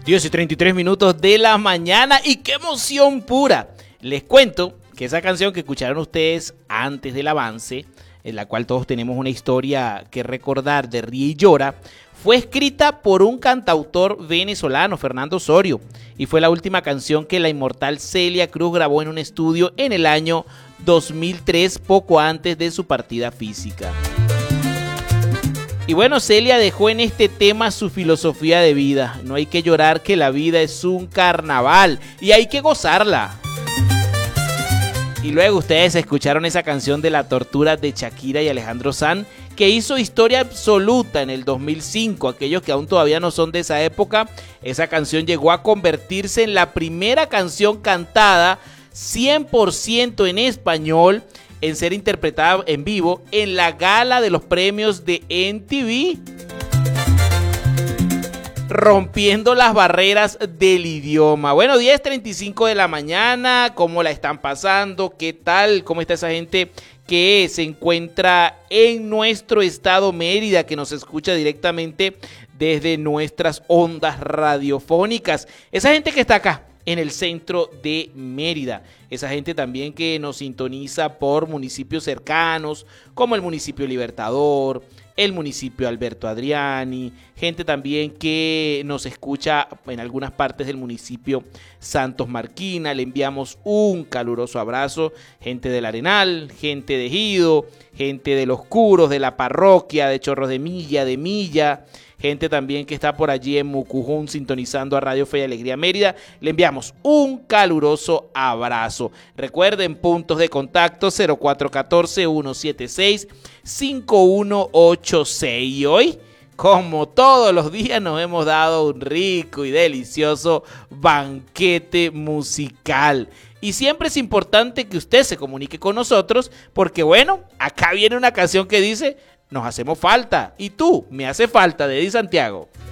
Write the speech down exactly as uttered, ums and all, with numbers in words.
diez y treinta y tres minutos de la mañana y qué emoción pura. Les cuento que esa canción que escucharon ustedes antes del avance, en la cual todos tenemos una historia que recordar de Ríe y Llora, fue escrita por un cantautor venezolano, Fernando Osorio, y fue la última canción que la inmortal Celia Cruz grabó en un estudio en el año dos mil tres, poco antes de su partida física. Y bueno, Celia dejó en este tema su filosofía de vida. No hay que llorar, que la vida es un carnaval y hay que gozarla. Y luego ustedes escucharon esa canción de la tortura de Shakira y Alejandro Sanz, que hizo historia absoluta en el dos mil cinco. Aquellos que aún todavía no son de esa época, esa canción llegó a convertirse en la primera canción cantada cien por ciento en español en ser interpretada en vivo en la gala de los premios de M T V, rompiendo las barreras del idioma. Bueno, diez treinta y cinco de la mañana, ¿cómo la están pasando? ¿Qué tal? ¿Cómo está esa gente que se encuentra en nuestro estado Mérida, que nos escucha directamente desde nuestras ondas radiofónicas? Esa gente que está acá en el centro de Mérida, esa gente también que nos sintoniza por municipios cercanos como el municipio Libertador, el municipio Alberto Adriani, gente también que nos escucha en algunas partes del municipio Santos Marquina. Le enviamos un caluroso abrazo, gente del Arenal, gente de Ejido, gente de Los Curos, de la parroquia de Chorros de Milla, de Milla, gente también que está por allí en Mucujún sintonizando a Radio Fe y Alegría Mérida. Le enviamos un caluroso abrazo. Recuerden, puntos de contacto cero cuatro uno cuatro, uno siete seis, cinco uno ocho seis. Y hoy, como todos los días, nos hemos dado un rico y delicioso banquete musical. Y siempre es importante que usted se comunique con nosotros porque, bueno, acá viene una canción que dice: nos hacemos falta y tú me hace falta, de Eddie Santiago.